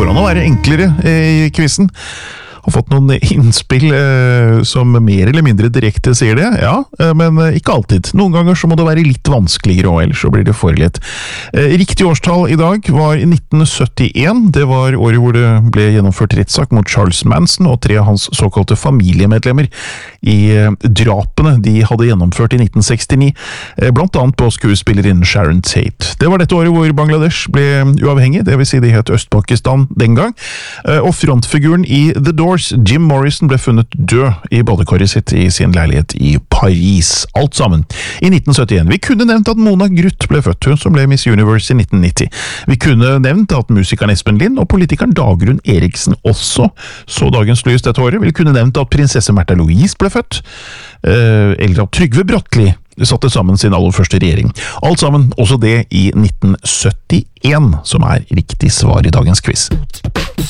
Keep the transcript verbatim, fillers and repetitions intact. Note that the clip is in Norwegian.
går an å være enklere i quizen. Har fått noen innspill eh, som mer eller mindre direkte sier det, ja, eh, men ikke alltid. Noen ganger så må det være litt vanskeligere, og ellers så blir det for lett. Eh, riktig årstall i dag var nitten syttien. Det var året hvor det ble gjennomført rettssak mot Charles Manson og tre av hans såkalte familiemedlemmer i eh, drapene de hadde gjennomført i nitten sekstini, eh, blant annet på skuespillerinnen Sharon Tate. Det var dette året hvor Bangladesh ble uavhengig, det vil si det het Øst-Pakistan den gang, eh, og frontfiguren i The Doors, Jim Morrison, ble funnet død i badekaret sitt i sin leilighet i Paris. Alt sammen i nitten syttien. Vi kunne nevnt at Mona Gruth ble født, hun som ble Miss Universe i nitten nitti. Vi kunne nevnt at musikeren Espen Lind og politikeren Dagrun Eriksen også så dagens lys dette året. Vi kunne nevnt at prinsesse Märtha Louise ble født, eller at Trygve Bratteli satte sammen sin aller første regjering. Alt sammen, også det i nitten syttien, som er riktig svar i dagens quiz.